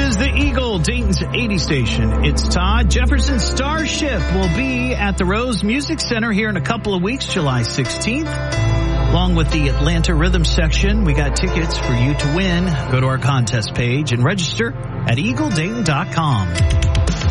is the Eagle, Dayton's 80 station. It's Todd. Jefferson Starship will be at the Rose Music Center here in a couple of weeks, July 16th. Along with the Atlanta Rhythm section, we got tickets for you to win. Go to our contest page and register at eagledayton.com.